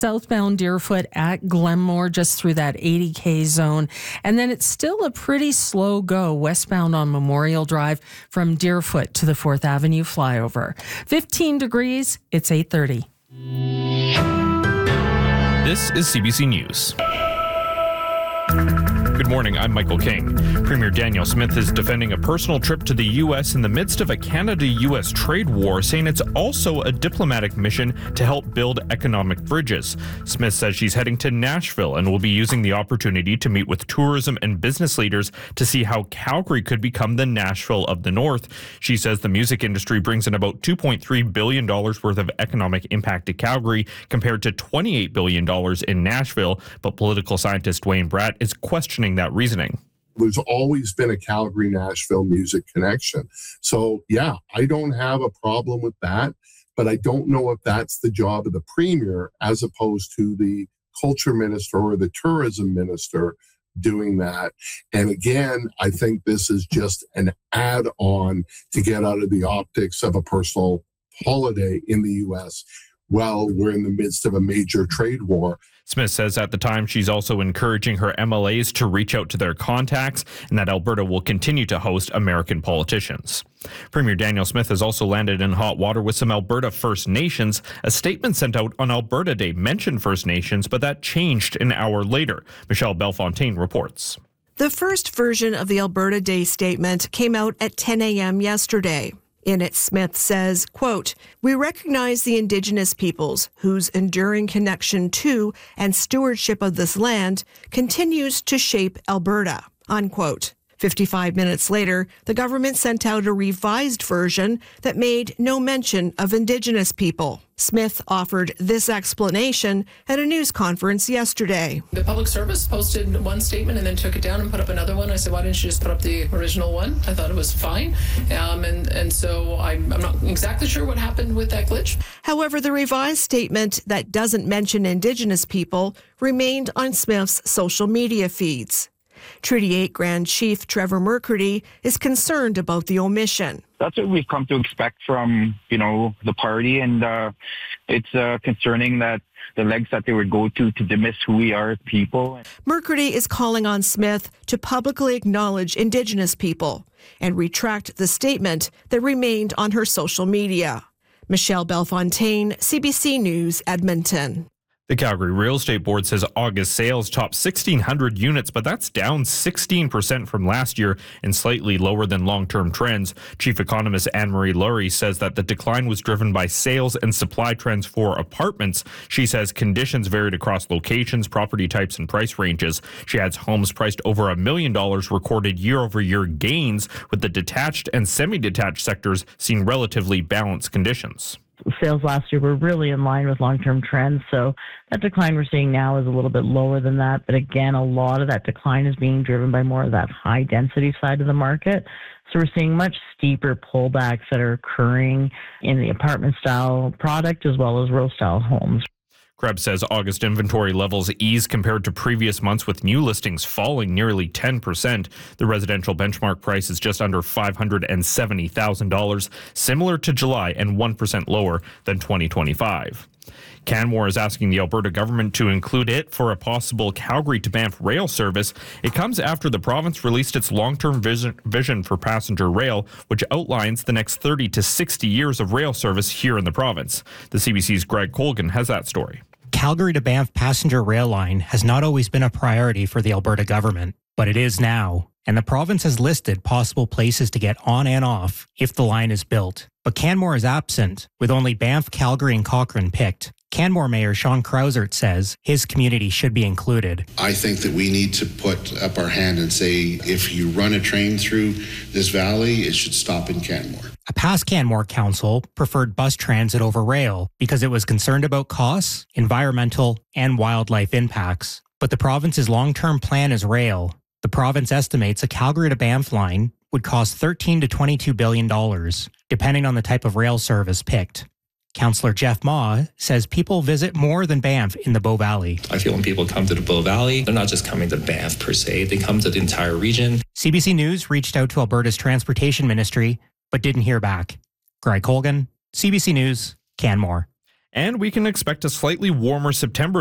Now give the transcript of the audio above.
Southbound Deerfoot at Glenmore, just through that 80K zone. And then it's still a pretty slow go westbound on Memorial Drive from Deerfoot to the 4th Avenue flyover. 15 degrees, it's 8:30. This is CBC News. Good morning, I'm Michael King. Premier Danielle Smith is defending a personal trip to the U.S. in the midst of a Canada-U.S. trade war, saying it's also a diplomatic mission to help build economic bridges. Smith says she's heading to Nashville and will be using the opportunity to meet with tourism and business leaders to see how Calgary could become the Nashville of the North. She says the music industry brings in about $2.3 billion worth of economic impact to Calgary compared to $28 billion in Nashville, but political scientist Wayne Bratt is questioning that reasoning. There's always been a Calgary-Nashville music connection. So, yeah, I don't have a problem with that, but I don't know if that's the job of the premier as opposed to the culture minister or the tourism minister doing that. And again, I think this is just an add-on to get out of the optics of a personal holiday in the U.S. while we're in the midst of a major trade war. Smith says at the time she's also encouraging her MLAs to reach out to their contacts and that Alberta will continue to host American politicians. Premier Danielle Smith has also landed in hot water with some Alberta First Nations. A statement sent out on Alberta Day mentioned First Nations, but that changed an hour later. Michelle Bellefontaine reports. The first version of the Alberta Day statement came out at 10 a.m. yesterday. In it, Smith says, quote, "We recognize the Indigenous peoples whose enduring connection to and stewardship of this land continues to shape Alberta," unquote. 55 minutes later, the government sent out a revised version that made no mention of Indigenous people. Smith offered this explanation at a news conference yesterday. The public service posted one statement and then took it down and put up another one. I said, why didn't you just put up the original one? I thought it was fine. And so I'm not exactly sure what happened with that glitch. However, the revised statement that doesn't mention Indigenous people remained on Smith's social media feeds. Treaty 8 Grand Chief Trevor McCurdy is concerned about the omission. That's what we've come to expect from, the party, and it's concerning that the lengths that they would go to dismiss who we are as people. McCurdy is calling on Smith to publicly acknowledge Indigenous people and retract the statement that remained on her social media. Michelle Bellefontaine, CBC News, Edmonton. The Calgary Real Estate Board says August sales topped 1,600 units, but that's down 16% from last year and slightly lower than long-term trends. Chief economist Anne-Marie Laurie says that the decline was driven by sales and supply trends for apartments. She says conditions varied across locations, property types, and price ranges. She adds homes priced over $1 million recorded year-over-year gains, with the detached and semi-detached sectors seeing relatively balanced conditions. Sales last year were really in line with long-term trends, so that decline we're seeing now is a little bit lower than that. But again, a lot of that decline is being driven by more of that high-density side of the market. So we're seeing much steeper pullbacks that are occurring in the apartment-style product as well as row-style homes. Krebs says August inventory levels eased compared to previous months, with new listings falling nearly 10%. The residential benchmark price is just under $570,000, similar to July and 1% lower than 2025. Canmore is asking the Alberta government to include it for a possible Calgary to Banff rail service. It comes after the province released its long-term vision for passenger rail, which outlines the next 30 to 60 years of rail service here in the province. The CBC's Greg Colgan has that story. Calgary to Banff passenger rail line has not always been a priority for the Alberta government, but it is now, and the province has listed possible places to get on and off if the line is built. But Canmore is absent, with only Banff, Calgary, and Cochrane picked. Canmore Mayor Sean Krausert says his community should be included. I think that we need to put up our hand and say, if you run a train through this valley, it should stop in Canmore. A past Canmore council preferred bus transit over rail because it was concerned about costs, environmental, and wildlife impacts. But the province's long-term plan is rail. The province estimates a Calgary to Banff line would cost $13 to $22 billion, depending on the type of rail service picked. Councillor Jeff Ma says people visit more than Banff in the Bow Valley. I feel when people come to the Bow Valley, they're not just coming to Banff per se, they come to the entire region. CBC News reached out to Alberta's Transportation Ministry, but didn't hear back. Greg Colgan, CBC News, Canmore. And we can expect a slightly warmer September